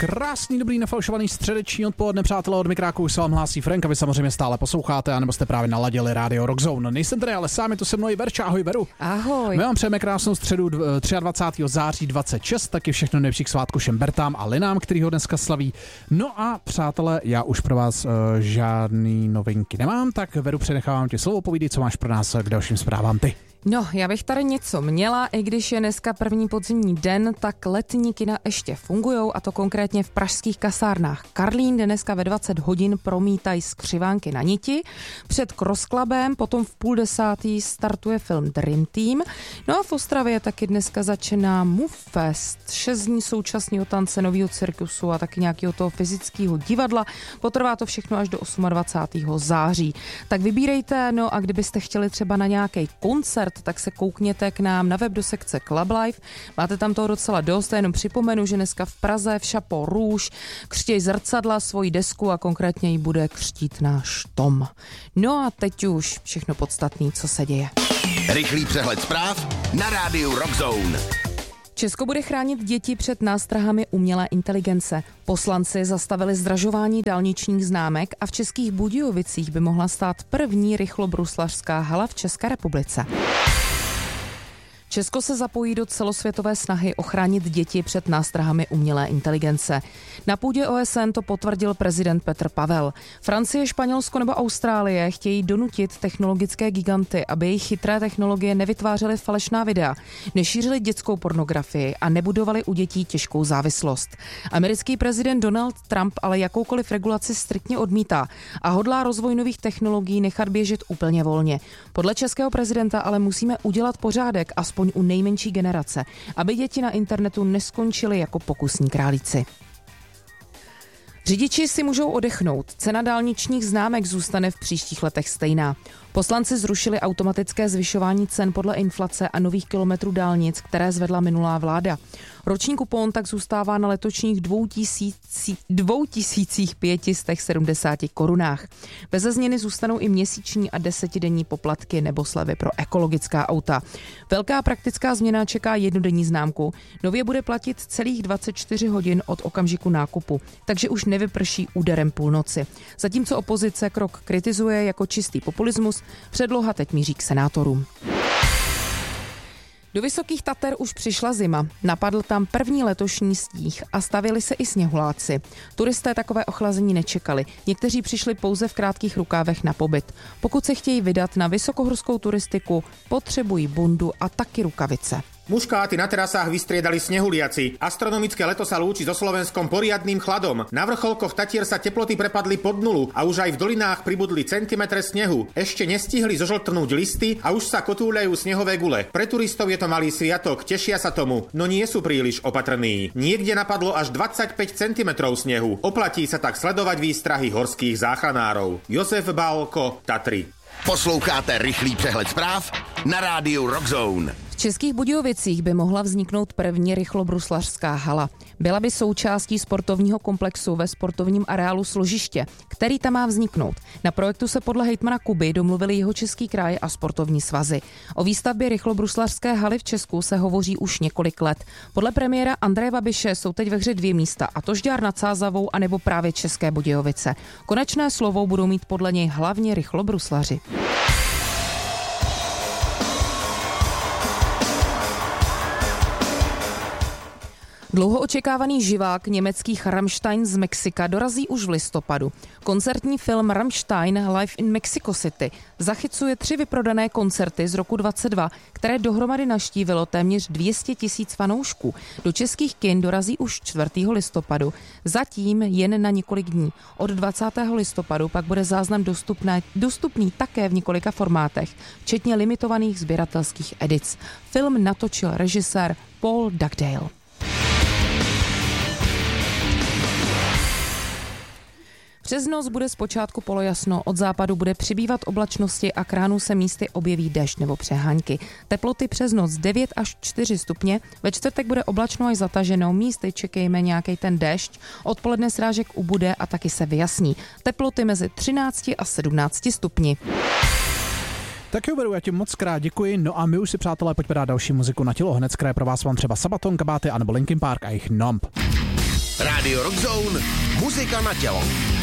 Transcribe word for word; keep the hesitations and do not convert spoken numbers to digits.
Krásný, dobrý, nefalšovaný středeční odpoledne, přátelé, od mikráku se vám hlásí Frank a vy samozřejmě stále posloucháte, anebo jste právě naladili rádio Rockzone. Nejsem tady, ale sám je to se mnou i Verča. Ahoj, Veru. Ahoj. My vám přejeme krásnou středu dvacátého třetího září dvacet šest, taky všechno nejlepší k svátku všem Bertám a Linám, který ho dneska slaví. No a přátelé, já už pro vás uh, žádný novinky nemám, tak Veru, přenechávám ti slovo, povídej, co máš pro nás k dalším zprávám ty. No, já bych tady něco měla, i když je dneska první podzimní den, tak letní kina ještě fungujou, a to konkrétně v pražských kasárnách Karlín, kde dneska ve dvacet hodin promítají Skřivánky na niti. Před Cross Clubem potom v půl desátý startuje film Dream Team. No a v Ostravě taky dneska začíná Move Fest, šest dní současného tance, nového cirkusu a taky nějakého toho fyzického divadla. Potrvá to všechno až do dvacátého osmého září. Tak vybírejte, no a kdybyste chtěli třeba na nějaký koncert, tak se koukněte k nám na web do sekce Club Life. Máte tam toho docela dost, jenom připomenu, že dneska v Praze v Chapeau Rouge křtěj zrcadla svoji desku a konkrétně ji bude křtít náš Tom. No a teď už všechno podstatné, co se děje. Rychlý přehled zpráv na rádiu Rockzone. Česko bude chránit děti před nástrahami umělé inteligence. Poslanci zastavili zdražování dálničních známek a v Českých Budějovicích by mohla stát první rychlobruslařská hala v České republice. Česko se zapojí do celosvětové snahy ochránit děti před nástrahami umělé inteligence. Na půdě O S N to potvrdil prezident Petr Pavel. Francie, Španělsko nebo Austrálie chtějí donutit technologické giganty, aby jejich chytré technologie nevytvářely falešná videa, nešířily dětskou pornografii a nebudovali u dětí těžkou závislost. Americký prezident Donald Trump ale jakoukoliv regulaci striktně odmítá a hodlá rozvoj nových technologií nechat běžet úplně volně. Podle českého prezidenta ale musíme udělat pořádek aspoň u nejmenší generace, aby děti na internetu neskončily jako pokusní králíci. Řidiči si můžou odechnout. Cena dálničních známek zůstane v příštích letech stejná. Poslanci zrušili automatické zvyšování cen podle inflace a nových kilometrů dálnic, které zvedla minulá vláda. Roční kupon tak zůstává na letošních dvou tisíc pět set sedmdesát korunách. Beze změny zůstanou i měsíční a desetidenní poplatky nebo slevy pro ekologická auta. Velká praktická změna čeká jednodenní známku. Nově bude platit celých dvacet čtyři hodin od okamžiku nákupu, takže už nevyprší úderem půlnoci. Zatímco opozice krok kritizuje jako čistý populismus, předloha teď míří k senátorům. Do Vysokých Tater už přišla zima. Napadl tam první letošní sníh a stavili se i sněhuláci. Turisté takové ochlazení nečekali. Někteří přišli pouze v krátkých rukávech na pobyt. Pokud se chtějí vydat na vysokohorskou turistiku, potřebují bundu a taky rukavice. Muškáty na terasách vystriedali snehuliaci. Astronomické leto sa lúči so Slovenskom poriadnym chladom. Na vrcholkoch Tatier sa teploty prepadli pod nulu a už aj v dolinách pribudli centimetre snehu. Ešte nestihli zožltnúť listy a už sa kotúľajú snehové gule. Pre turistov je to malý sviatok, tešia sa tomu, no nie sú príliš opatrní. Niekde napadlo až dvadsaťpäť centimetrov snehu. Oplatí sa tak sledovať výstrahy horských záchranárov. Josef Bálko, Tatry. Posloucháte rychlý přehled zpráv na rádiu Rockzone. V Českých Budějovicích by mohla vzniknout první rychlobruslařská hala. Byla by součástí sportovního komplexu ve sportovním areálu Složiště, který tam má vzniknout. Na projektu se podle hejtmana Kuby domluvili Jihočeský kraj a sportovní svazy. O výstavbě rychlobruslařské haly v Česku se hovoří už několik let. Podle premiéra Andreje Babiše jsou teď ve hře dvě místa, a to Žďár nad Sázavou anebo právě České Budějovice. Konečné slovo budou mít podle něj hlavně rychlobruslaři. Dlouho očekávaný živák německých Rammstein z Mexika dorazí už v listopadu. Koncertní film Rammstein Live in Mexico City zachycuje tři vyprodané koncerty z roku dvacet dva, které dohromady navštívilo téměř dvě stě tisíc fanoušků. Do českých kin dorazí už čtvrtého listopadu, zatím jen na několik dní. Od dvacátého listopadu pak bude záznam dostupné, dostupný také v několika formátech, včetně limitovaných sběratelských edic. Film natočil režisér Paul Dugdale. Přes noc bude zpočátku polojasno, od západu bude přibývat oblačnosti a k ránu se místy objeví déšť nebo přehánky. Teploty přes noc devět až čtyři stupně, ve čtvrtek bude oblačno až zataženo, místy čekejme nějaký ten déšť, odpoledne srážek ubude a taky se vyjasní. Teploty mezi třinácti a sedmnácti stupni. Tak jo, Veru, já ti moc krát děkuji. No a my už si, přátelé, pojďme dát další muziku na tělo. Hned z kraje pro vás mám třeba Sabaton, Kabáty anebo Linkin Park a jejich Numb. Radio Rock Zone, muzika na tělo.